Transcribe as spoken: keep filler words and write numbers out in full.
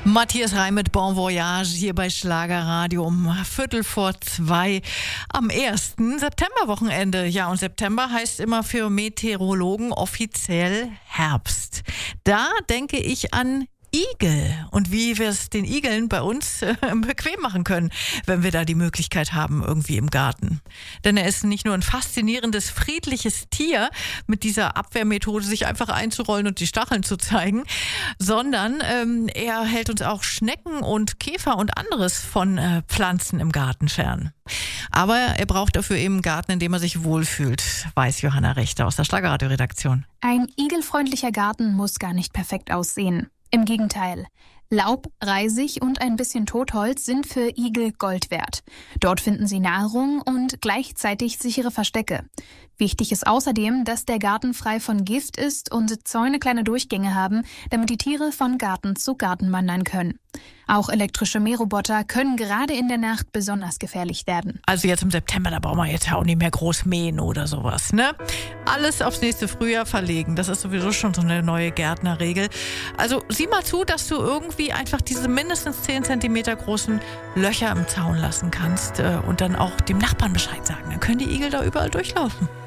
Matthias Reim mit Bon Voyage hier bei Schlagerradio um Viertel vor zwei am ersten Septemberwochenende. Ja, und September heißt immer für Meteorologen offiziell Herbst. Da denke ich an Igel und wie wir es den Igeln bei uns äh, bequem machen können, wenn wir da die Möglichkeit haben, irgendwie im Garten. Denn er ist nicht nur ein faszinierendes, friedliches Tier mit dieser Abwehrmethode, sich einfach einzurollen und die Stacheln zu zeigen, sondern ähm, er hält uns auch Schnecken und Käfer und anderes von äh, Pflanzen im Garten fern. Aber er braucht dafür eben einen Garten, in dem er sich wohlfühlt, weiß Johanna Richter aus der Schlagerradio-Redaktion. Ein igelfreundlicher Garten muss gar nicht perfekt aussehen. Im Gegenteil. Laub, Reisig und ein bisschen Totholz sind für Igel Gold wert. Dort finden sie Nahrung und gleichzeitig sichere Verstecke. Wichtig ist außerdem, dass der Garten frei von Gift ist und Zäune kleine Durchgänge haben, damit die Tiere von Garten zu Garten wandern können. Auch elektrische Mähroboter können gerade in der Nacht besonders gefährlich werden. Also jetzt im September, da brauchen wir jetzt ja auch nicht mehr groß mähen oder sowas, ne? Alles aufs nächste Frühjahr verlegen, das ist sowieso schon so eine neue Gärtnerregel. Also sieh mal zu, dass du irgendwie einfach diese mindestens zehn Zentimeter großen Löcher im Zaun lassen kannst äh, und dann auch dem Nachbarn Bescheid sagen. Dann können die Igel da überall durchlaufen.